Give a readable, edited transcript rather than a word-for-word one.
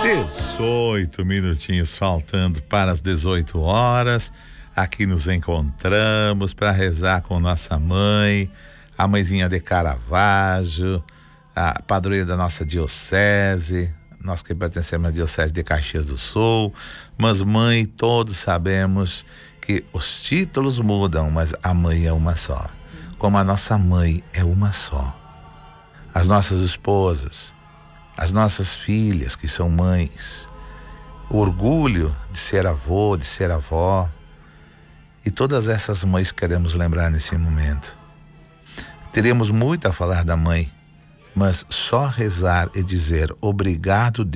18 minutinhos faltando para as 18 horas. Aqui nos encontramos para rezar com nossa mãe, a mãezinha de Caravaggio, a padroeira da nossa diocese, nós que pertencemos à diocese de Caxias do Sul. Mas mãe, todos sabemos que os títulos mudam, mas a mãe é uma só. Como a nossa mãe é uma só. As nossas esposas, as nossas filhas que são mães, o orgulho de ser avô, de ser avó, e todas essas mães queremos lembrar nesse momento. Teremos muito a falar da mãe, mas só rezar e dizer obrigado,